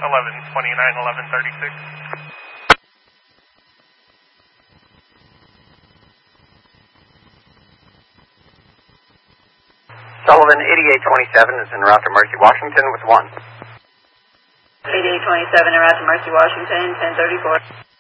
11:29, 11:36. Sullivan 8827 is en route to Mercy, Washington with 1. 8827 en route to Mercy, Washington, 1034.